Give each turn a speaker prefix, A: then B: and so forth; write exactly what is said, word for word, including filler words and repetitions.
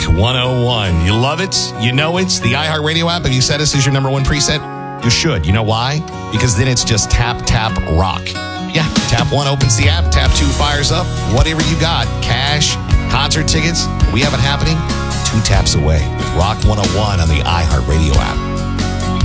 A: one oh one. You love it? You know it? The iHeartRadio app, have you set us as your number one preset? You should. You know why? Because then it's just tap, tap, rock. Yeah, tap one opens the app, tap two fires up. Whatever you got, cash, concert tickets, we have it happening two taps away with Rock one oh one on the iHeartRadio app.